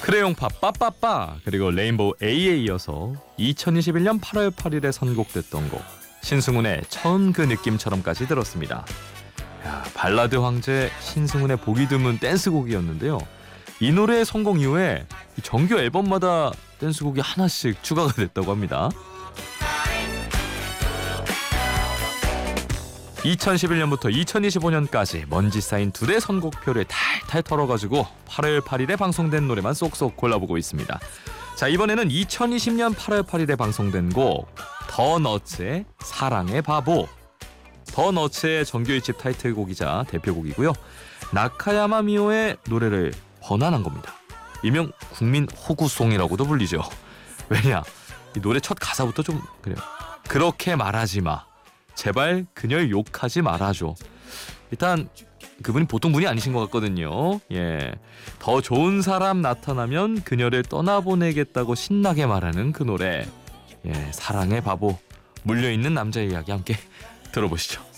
크레용파 빠빠빠 그리고 레인보우 A에 이어서 2021년 8월 8일에 선곡됐던 곡 신승훈의 처음 그 느낌처럼까지 들었습니다. 야, 발라드 황제 신승훈의 보기 드문 댄스곡이었는데요. 이 노래의 성공 이후에 정규 앨범마다 댄스곡이 하나씩 추가가 됐다고 합니다. 2011년부터 2025년까지 먼지 쌓인 2대 선곡표를 탈탈 털어가지고 8월 8일에 방송된 노래만 쏙쏙 골라보고 있습니다. 자, 이번에는 2020년 8월 8일에 방송된 곡 더 너츠의 사랑의 바보. 더 너츠의 정규 1집 타이틀곡이자 대표곡이고요. 나카야마 미오의 노래를 번안한 겁니다. 일명 국민 호구송이라고도 불리죠. 왜냐, 이 노래 첫 가사부터 좀 그래요. 그렇게 말하지 마. 제발 그녀를 욕하지 말아줘. 일단 그분이 보통 분이 아니신 것 같거든요. 예, 더 좋은 사람 나타나면 그녀를 떠나보내겠다고 신나게 말하는 그 노래. 예, 사랑의 바보. 물려있는 남자의 이야기 함께 들어보시죠.